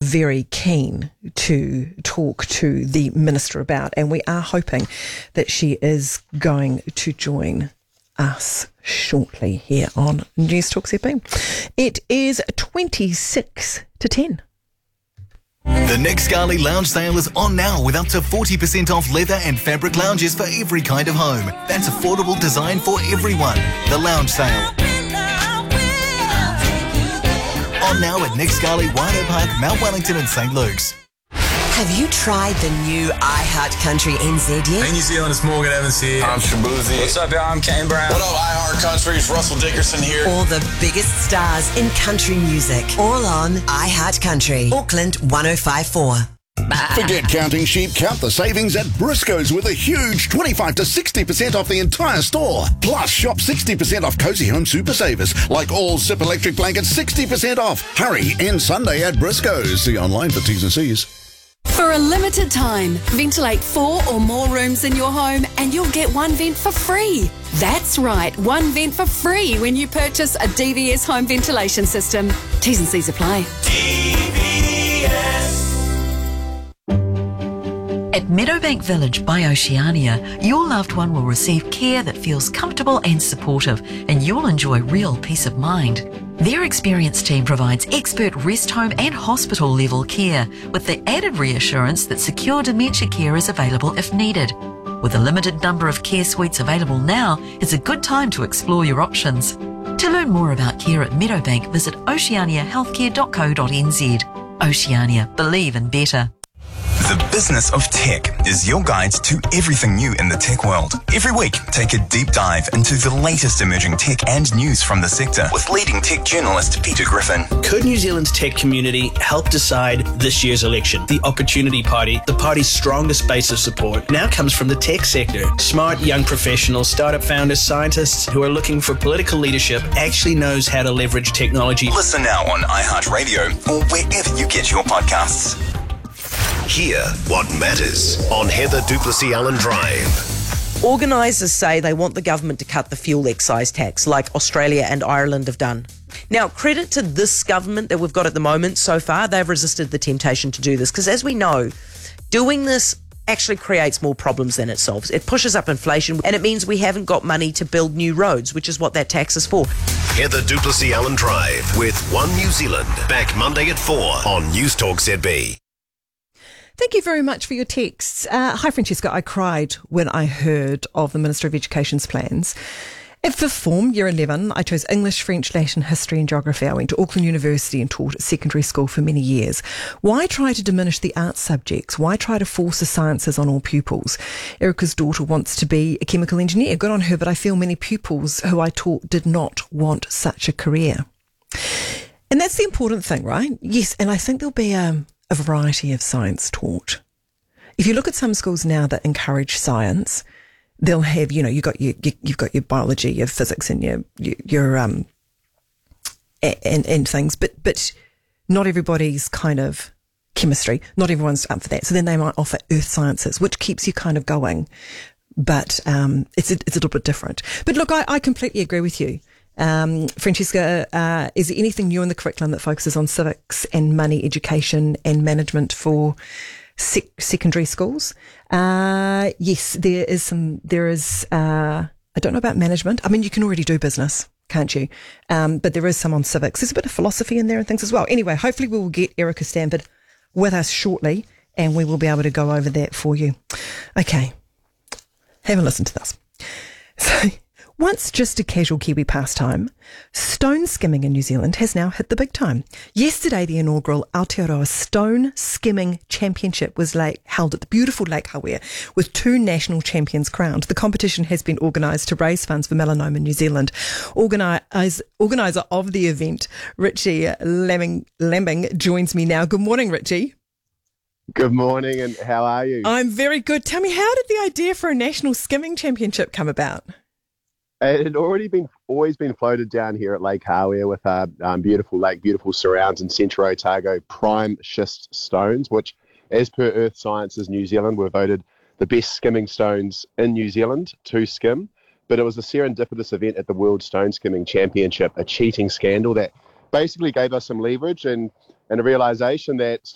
very keen to talk to the Minister about, and we are hoping that she is going to join us shortly here on News Talk ZB. It is 26 to 10. The Nick Scali Lounge Sale is on now with up to 40% off leather and fabric lounges for every kind of home. That's affordable design for everyone. The Lounge Sale. On now at Nick Scali, Waiho Park, Mount Wellington and St. Luke's. Have you tried the new iHeart Country NZ yet? Hey New Zealand, it's Morgan Evans here. I'm Shabuzi. What's up, y'all? I'm Kane Brown. What up, iHeart Country? It's Russell Dickerson here. All the biggest stars in country music. All on iHeart Country. Auckland 1054. Forget counting sheep, count the savings at Briscoe's with a huge 25 to 60% off the entire store. Plus, shop 60% off Cozy Home Super Savers, like all Zip electric blankets, 60% off. Hurry, end Sunday at Briscoe's. See online for T's and C's. For a limited time, ventilate 4 or more rooms in your home and you'll get one vent for free. That's right, one vent for free when you purchase a DVS home ventilation system. T's and C's apply. DVS. At Meadowbank Village by Oceania, your loved one will receive care that feels comfortable and supportive, and you'll enjoy real peace of mind. Their experienced team provides expert rest home and hospital level care, with the added reassurance that secure dementia care is available if needed. With a limited number of care suites available now, it's a good time to explore your options. To learn more about care at Meadowbank, visit oceaniahealthcare.co.nz. Oceania, believe in better. The Business of Tech is your guide to everything new in the tech world. Every week, take a deep dive into the latest emerging tech and news from the sector with leading tech journalist Peter Griffin. Could New Zealand's tech community help decide this year's election? The Opportunity Party, the party's strongest base of support, now comes from the tech sector. Smart young professionals, startup founders, scientists who are looking for political leadership actually knows how to leverage technology. Listen now on iHeartRadio or wherever you get your podcasts. Hear what matters on Heather Duplessis Allen Drive. Organisers say they want the government to cut the fuel excise tax like Australia and Ireland have done. Now, credit to this government that we've got at the moment so far, they've resisted the temptation to do this because, as we know, doing this actually creates more problems than it solves. It pushes up inflation and it means we haven't got money to build new roads, which is what that tax is for. Heather Duplessis Allen Drive with One New Zealand. Back Monday at 4 on News Talk ZB. Thank you very much for your texts. Hi, Francesca. I cried when I heard of the Minister of Education's plans. At fifth form, year 11, I chose English, French, Latin, history and geography. I went to Auckland University and taught at secondary school for many years. Why try to diminish the arts subjects? Why try to force the sciences on all pupils? Erica's daughter wants to be a chemical engineer. Good on her, but I feel many pupils who I taught did not want such a career. And that's the important thing, right? Yes, and I think there'll be a variety of science taught. If you look at some schools now that encourage science, they'll have, you've got your biology, your physics, and your and things, but not everybody's kind of chemistry. Not everyone's up for that. So then they might offer earth sciences, which keeps you kind of going. But it's a little bit different. But look, I completely agree with you. Francesca, is there anything new in the curriculum that focuses on civics and money, education and management for secondary schools? Yes, there is, I don't know about management. I mean, you can already do business, can't you? But there is some on civics. There's a bit of philosophy in there and things as well. Anyway, hopefully we will get Erica Stanford with us shortly and we will be able to go over that for you. Okay. Have a listen to this. So, once just a casual Kiwi pastime, stone skimming in New Zealand has now hit the big time. Yesterday, the inaugural Aotearoa Stone Skimming Championship was held at the beautiful Lake Hawea, with 2 national champions crowned. The competition has been organised to raise funds for melanoma New Zealand. Organiser of the event, Richie Lambing, joins me now. Good morning, Richie. Good morning, and how are you? I'm very good. Tell me, how did the idea for a national skimming championship come about? It had always been floated down here at Lake Hawea with our beautiful lake, beautiful surrounds and Central Otago prime schist stones, which, as per Earth Sciences New Zealand, were voted the best skimming stones in New Zealand to skim. But it was a serendipitous event at the World Stone Skimming Championship, a cheating scandal that basically gave us some leverage and a realisation that